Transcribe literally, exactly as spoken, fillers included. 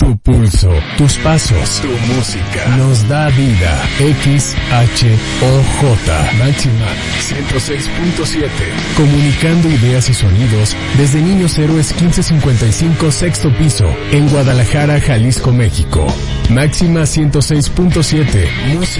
Tu pulso, tus pasos, tu música nos da vida. X H O J Máxima ciento seis punto siete. Comunicando ideas y sonidos desde Niños Héroes quince cincuenta y cinco, sexto piso, en Guadalajara, Jalisco, México. Máxima ciento seis punto siete. Música